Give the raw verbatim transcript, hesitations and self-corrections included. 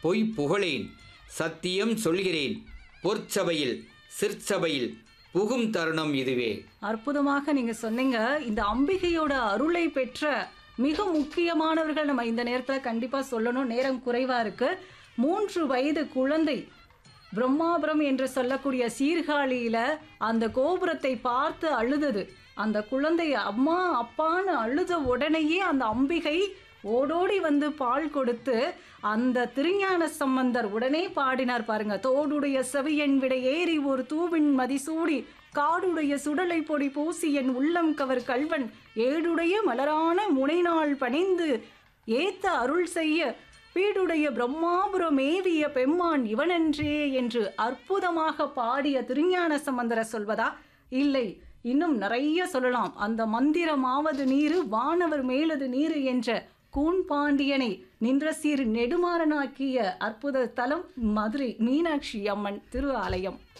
பொய் புகழேன், சத்தியம் சொல்கிறேன், பொற்சபையில் சிற்சபையில் புகும் தருணம் இதுவே. அற்புதமாக நீங்க சொன்னீங்க. இந்த அம்பிகையோட அருளை பெற்ற மிக முக்கியமானவர்கள் நம்ம இந்த நேரத்தில் கண்டிப்பாக சொல்லணும். நேரம் குறைவா இருக்கு. மூன்று வயது குழந்தை பிரம்மாபுரம் என்று சொல்லக்கூடிய சீர்காழியில அந்த கோபுரத்தை பார்த்து அழுதது. அந்த குழந்தை அம்மா அப்பான்னு அழுத உடனேயே அந்த அம்பிகை ஓடோடி வந்து பால் கொடுத்து அந்த திருஞான சம்பந்தர் உடனே பாடினார் பாருங்க. தோடுடைய செவியன் விட ஏறி ஒரு தூவின் மதிசூடி காடுடைய சுடலை பொடி பூசி என் உள்ளம் கவர் கல்வன் ஏடுடைய மலரான முனைநாள் பணிந்து ஏத்த அருள் செய்ய வீடுடைய பிரம்மாபுரம் மேவிய பெம்மான் இவனன்றே என்று அற்புதமாக பாடிய திருஞான சம்பந்தரை சொல்வதா? இல்லை, இன்னும் நிறைய சொல்லலாம். அந்த மந்திரமாவது நீரு வானவர் மேலது நீரு என்ற கூன் பாண்டியனை நின்ற சீர் நெடுமாறனாக்கிய அற்புத தலம் மதுரை மீனாட்சி அம்மன் திரு ஆலயம்.